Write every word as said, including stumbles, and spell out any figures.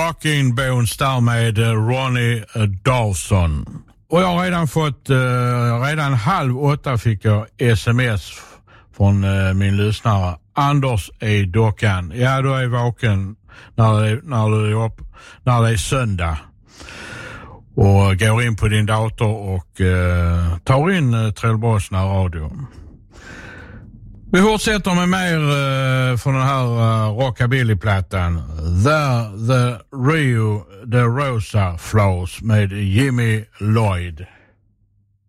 Rocking Bones där med Ronnie Dawson. Och jag har redan fått, uh, redan halv åtta fick jag sms från uh, min lyssnare. Anders är dockan. Ja, du är vaken när det, när du är upp, när det är söndag. Och går in på din dator och uh, tar in uh, Trellborgsna radio. Vi fortsätter med mer uh, från den här uh, rockabilly-plattan. There the Rio de Rosa Flows med Jimmy Lloyd.